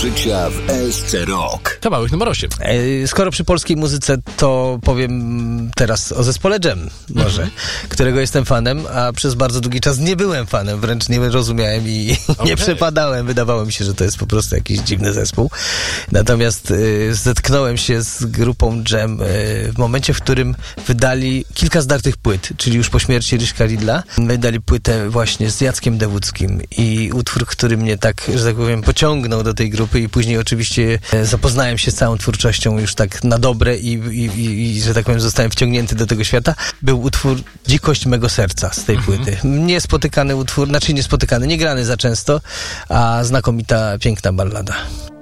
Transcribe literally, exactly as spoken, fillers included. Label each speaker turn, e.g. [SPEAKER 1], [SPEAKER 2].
[SPEAKER 1] Życia w S C Rock.
[SPEAKER 2] Kawałek numer osiem.
[SPEAKER 3] E, skoro przy polskiej muzyce, to powiem teraz o zespole Dżem może, mm. którego jestem fanem, a przez bardzo długi czas nie byłem fanem, wręcz nie rozumiałem i okay. nie przepadałem. Wydawało mi się, że to jest po prostu jakiś dziwny zespół. Natomiast y, zetknąłem się z grupą Dżem y, w momencie, w którym wydali kilka zdartych płyt, czyli już po śmierci Ryszka Ridla. Wydali płytę właśnie z Jackiem Dewuckim i utwór, który mnie tak, że tak powiem, pociągnął do tej grupy i później oczywiście zapoznałem się z całą twórczością już tak na dobre i, i, i, i że tak powiem, zostałem wciągnięty do tego świata. Był utwór Dzikość mego serca z tej mhm. płyty. Niespotykany utwór, znaczy niespotykany, nie grany za często, a znakomita, piękna ballada.